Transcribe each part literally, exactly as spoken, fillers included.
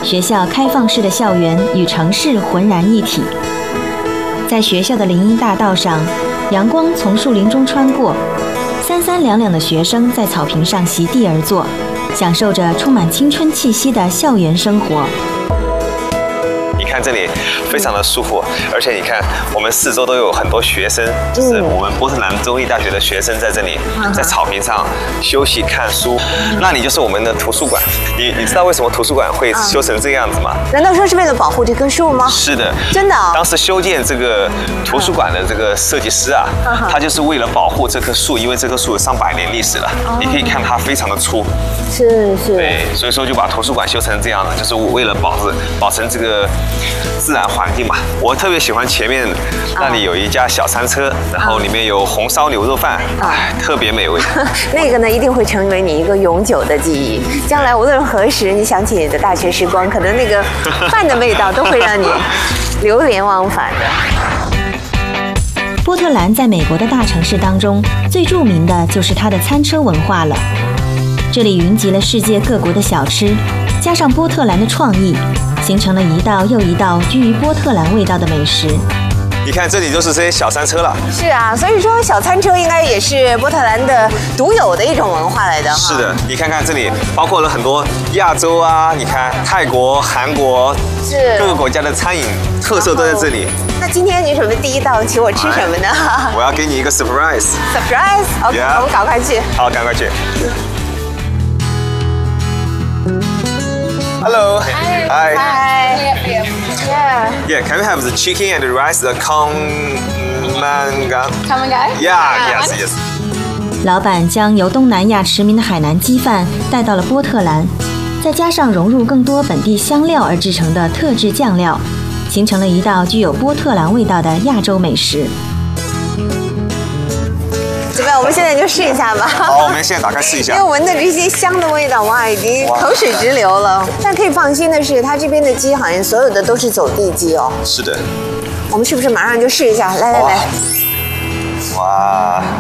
学校开放式的校园与城市浑然一体。在学校的林荫大道上，阳光从树林中穿过，三三两两的学生在草坪上席地而坐，享受着充满青春气息的校园生活。 你看这里非常的舒服，而且你看我们四周都有很多学生，就是我们波特兰州立大学的学生在这里，在草坪上休息看书。那里就是我们的图书馆。你你知道为什么图书馆会修成这个样子吗？ 难道说是为了保护这棵树吗？ 是的， 真的啊。 当时修建这个图书馆的这个设计师啊，他就是为了保护这棵树，因为这棵树有上百年历史了。你可以看它非常的粗。 是是。 对，所以说就把图书馆修成这样的，就是为了保持保存这个自然环境嘛。我特别喜欢前面那里有一家小餐车，然后里面有红烧牛肉饭，哎，特别美味。 那个呢，一定会成为你一个永久的记忆。将来无论何时，你想起你的大学时光，可能那个饭的味道都会让你流连忘返的。 波特兰在美国的大城市当中，最著名的就是它的餐车文化了。这里云集了世界各国的小吃，加上波特兰的创意，形成了一道又一道居于波特兰味道的美食。 你看，这里就是这些小餐车了。 是啊，所以说小餐车应该也是波特兰的独有的一种文化来的。 是的，你看看这里包括了很多亚洲啊，你看泰国、韩国， 是各个国家的餐饮特色都在这里。 那今天你准备第一道请我吃什么呢？ 我要给你一个 surprise。 surprise，OK，、okay, yeah. 我们赶快去。 好，赶快去。Hello. Hi. Hi. Hi. Yeah. Yeah. Can we have the chicken and the rice, the Kamangan? Kamangan? Yeah. Yes. Yes. 老板将由东南亚驰名的海南鸡饭带到了波特兰，再加上融入更多本地香料而制成的特制酱料，形成了一道具有波特兰味道的亚洲美食。 怎么样？我们现在就试一下吧。 好，我们现在打开试一下。 因为闻的这些香的味道，哇，已经口水直流了。但可以放心的是，它这边的鸡好像所有的都是走地鸡哦。 是的。 我们是不是马上就试一下？来来来。 哇。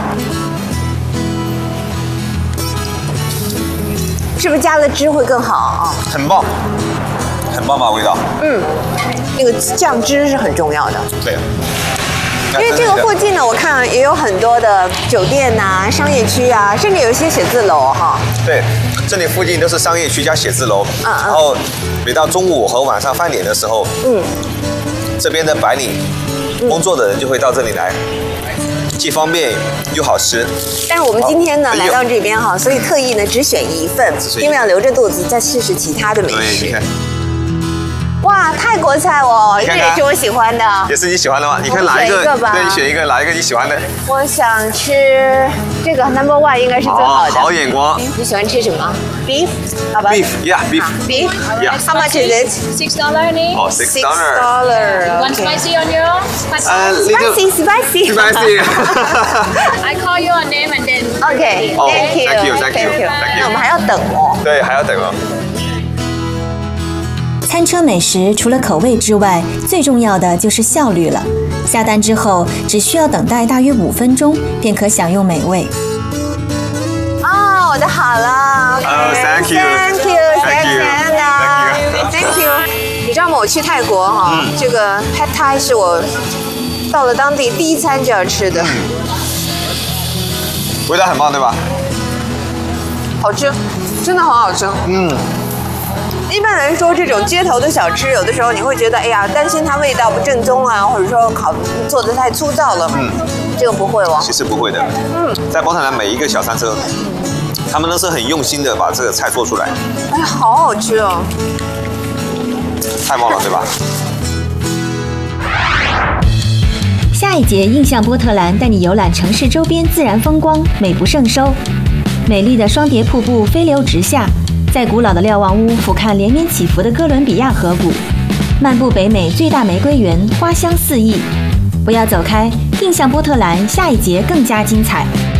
是不是加了汁会更好啊？ 很棒，很棒吧味道。 嗯，那个酱汁是很重要的。 对。 因为这个附近呢，我看也有很多的酒店呐、啊、商业区啊，甚至有一些写字楼哈。 对，这里附近都是商业区加写字楼。嗯嗯。然后每到中午和晚上饭点的时候，嗯，这边的白领工作的人就会到这里来，既方便又好吃。 但是我们今天呢来到这边哈，所以特意呢只选一份，因为要留着肚子再试试其他的美食。 对，你看。 哇，泰国菜哦，这也是我喜欢的。 也是你喜欢的吗？你看哪一个？对，你选一个，哪一个你喜欢的？ 我想吃这个 number one 应该是最好的。 好眼光。 你喜欢吃什么 ？Beef， 好吧 ？Beef， yeah， beef。 Beef， yeah。 How much is it? Six dollar only. Oh, six dollar. Six dollar. One spicy on your? Uh, spicy, spicy. Spicy. I call your name and then. Okay. Oh, thank you. Thank you. Thank you. Thank you. 那我们还要等哦。 对，还要等哦。 餐车美食除了口味之外，最重要的就是效率了。下单之后，只需要等待大约五分钟，便可享用美味。 哦，我的好了。 哦 ，Thank you，Thank you，Thank you，Thank you。你知道吗？我去泰国哈，嗯、这个 Pad Thai 是我到了当地第一餐就要吃的。嗯、 味道很棒，对吧？ 好吃，真的很好吃。嗯。一般来说，这种街头的小吃，有的时候你会觉得，哎呀，担心它味道不正宗啊，或者说烤做的太粗糙了。嗯，这个不会哦。 其实不会的。嗯，在波特兰每一个小餐车，他们都是很用心的把这个菜做出来。 哎，好好吃哦！ 太棒了，对吧？ 下一节印象波特兰带你游览城市周边自然风光，美不胜收。美丽的双叠瀑布飞流直下。在古老的瞭望屋俯瞰连绵起伏的哥伦比亚河谷，漫步北美最大玫瑰园，花香四溢。不要走开，印象波特兰下一节更加精彩。